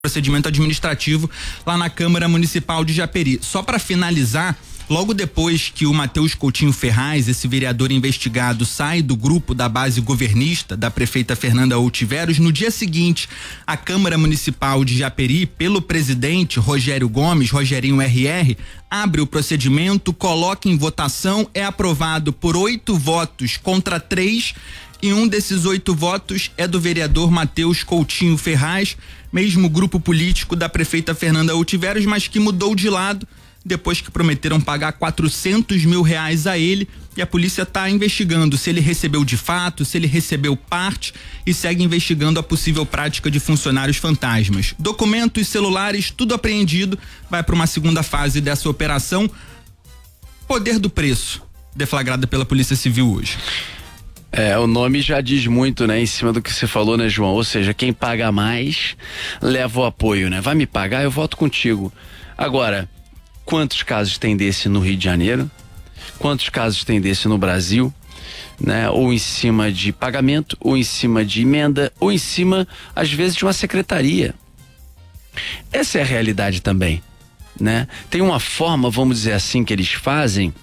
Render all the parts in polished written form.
procedimento administrativo lá na Câmara Municipal de Japeri. Só para finalizar, logo depois que o Matheus Coutinho Ferraz, esse vereador investigado, sai do grupo da base governista da prefeita Fernanda Ontiveros, no dia seguinte, a Câmara Municipal de Japeri, pelo presidente Rogério Gomes, Rogerinho RR, abre o procedimento, coloca em votação, é aprovado por 8 votos contra 3, e um desses 8 votos é do vereador Matheus Coutinho Ferraz, mesmo grupo político da prefeita Fernanda Ontiveros, mas que mudou de lado depois que prometeram pagar R$400 mil a ele, e a polícia está investigando se ele recebeu de fato, se ele recebeu parte, e segue investigando a possível prática de funcionários fantasmas. Documentos, celulares, tudo apreendido, vai para uma segunda fase dessa operação. Poder do preço, deflagrada pela Polícia Civil hoje. O nome já diz muito, né, em cima do que você falou, né, João? Ou seja, quem paga mais leva o apoio, né? Vai me pagar, eu voto contigo. Agora, quantos casos tem desse no Rio de Janeiro? Quantos casos tem desse no Brasil? Né? Ou em cima de pagamento, ou em cima de emenda, ou em cima, às vezes, de uma secretaria. Essa é a realidade também, né? Tem uma forma, vamos dizer assim, que eles fazem,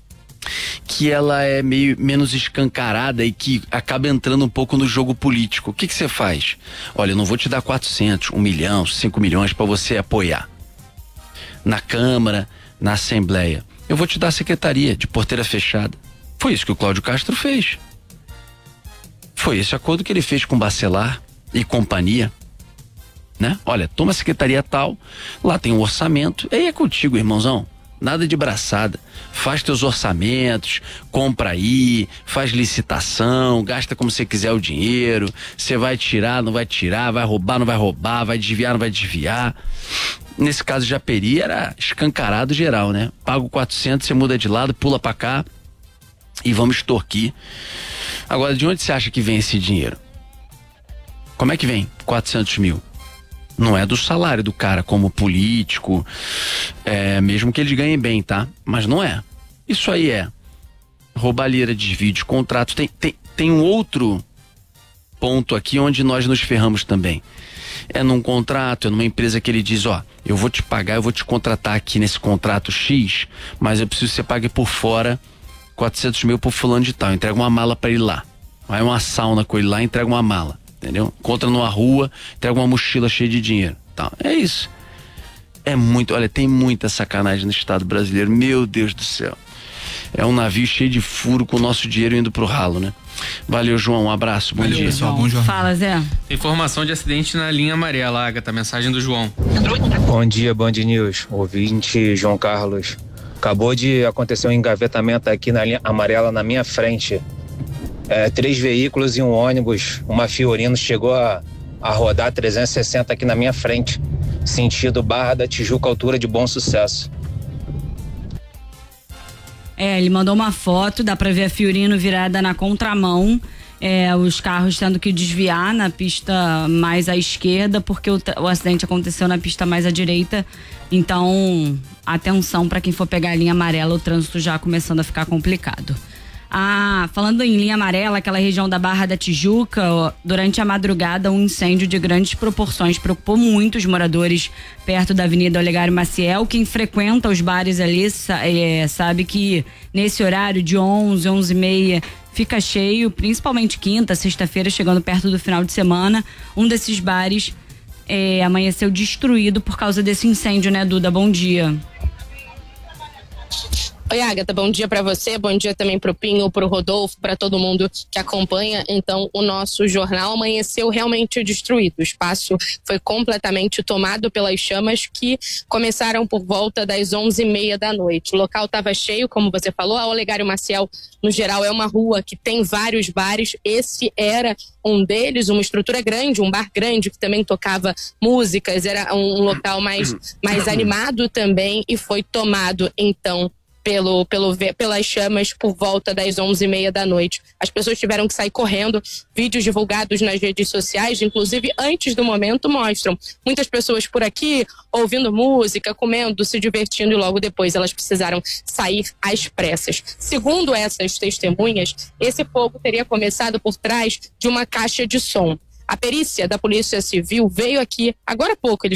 que ela é menos escancarada e que acaba entrando um pouco no jogo político. O que você faz? Olha, eu não vou te dar 400, 1 milhão, 5 milhões para você apoiar na Câmara, na Assembleia. Eu vou te dar a secretaria de porteira fechada. Foi isso que o Cláudio Castro fez. Foi esse acordo que ele fez com Bacelar e companhia, né? Olha, toma a secretaria tal, lá tem um orçamento, aí é contigo, irmãozão. Nada de braçada. Faz teus orçamentos, compra aí, faz licitação, gasta como você quiser o dinheiro. Você vai tirar, não vai tirar, vai roubar, não vai roubar, vai desviar, não vai desviar. Nesse caso de Japeri era escancarado geral, né? Pago 400, você muda de lado, pula pra cá e vamos extorquir. Agora, de onde você acha que vem esse dinheiro? Como é que vem 400 mil? Não é do salário do cara como político, mesmo que eles ganhem bem, tá? Mas não é. Isso aí é roubalheira, desvio de contrato. Tem um outro ponto aqui onde nós nos ferramos também. É num contrato, é numa empresa que ele diz, ó, eu vou te pagar, eu vou te contratar aqui nesse contrato X, mas eu preciso que você pague por fora 400 mil por fulano de tal. Entrega uma mala pra ele lá. Vai uma sauna com ele lá, entrega uma mala. Entendeu? Encontra numa rua, entrega uma mochila cheia de dinheiro. Tá. É isso. É muito, olha, tem muita sacanagem no Estado brasileiro. Meu Deus do céu. É um navio cheio de furo com o nosso dinheiro indo pro ralo, né? Valeu, João. Um abraço. Bom dia, pessoal. Bom jornal. Fala, Zé. Informação de acidente na linha amarela, Agatha. Mensagem do João. Bom dia, Band News. Ouvinte João Carlos. Acabou de acontecer um engavetamento aqui na linha amarela na minha frente. 3 veículos e um ônibus, uma Fiorino chegou a rodar 360 aqui na minha frente, sentido Barra da Tijuca, altura de Bom Sucesso. Ele mandou uma foto, dá pra ver a Fiorino virada na contramão, os carros tendo que desviar na pista mais à esquerda, porque o acidente aconteceu na pista mais à direita. Então, atenção para quem for pegar a linha amarela, o trânsito já começando a ficar complicado. Falando em linha amarela, aquela região da Barra da Tijuca, durante a madrugada um incêndio de grandes proporções preocupou muito os moradores perto da Avenida Olegário Maciel. Quem frequenta os bares ali sabe que nesse horário de 11, 11h30 fica cheio, principalmente quinta, sexta-feira, chegando perto do final de semana. Um desses bares amanheceu destruído por causa desse incêndio, né, Duda? Bom dia. Oi, Agatha, bom dia para você, bom dia também pro Pinho, pro Rodolfo, para todo mundo que acompanha. Então, o nosso jornal amanheceu realmente destruído. O espaço foi completamente tomado pelas chamas que começaram por volta das 11h30 da noite. O local estava cheio, como você falou. A Olegário Maciel, no geral, é uma rua que tem vários bares. Esse era um deles, uma estrutura grande, um bar grande que também tocava músicas. Era um local mais animado também e foi tomado, então, pelas chamas por volta das 11h30 da noite. As pessoas tiveram que sair correndo. Vídeos divulgados nas redes sociais, inclusive antes do momento, mostram muitas pessoas por aqui ouvindo música, comendo, se divertindo, e logo depois elas precisaram sair às pressas. Segundo essas testemunhas, esse fogo teria começado por trás de uma caixa de som. A perícia da Polícia Civil veio aqui agora há pouco. Eles